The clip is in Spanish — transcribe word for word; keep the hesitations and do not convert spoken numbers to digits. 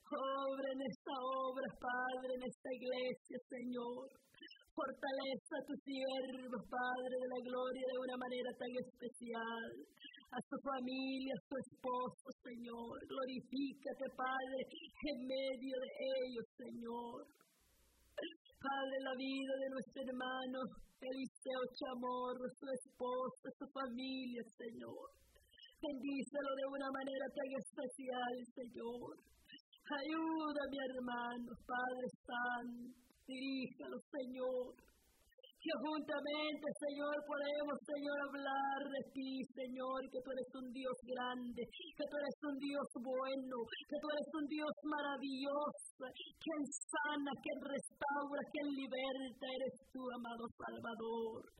Obra en esta obra, Padre, en esta iglesia, Señor. Fortaleza a tus siervos, Padre de la gloria, de una manera tan especial. A su familia, a su esposo, Señor. Glorifícate, Padre, en medio de ellos, Señor. Padre, la vida de nuestro hermano Eliseo Chamorro, su esposa, su familia, Señor. Bendícelo de una manera tan especial, Señor. Ayuda a mi hermano, Padre Santo. Diríjalo, Señor. Que juntamente, Señor, podemos, Señor, hablar de ti, Señor, que tú eres un Dios grande, que tú eres un Dios bueno, que tú eres un Dios maravilloso, quien sana, quien restaura, quien liberta, eres tú, amado Salvador.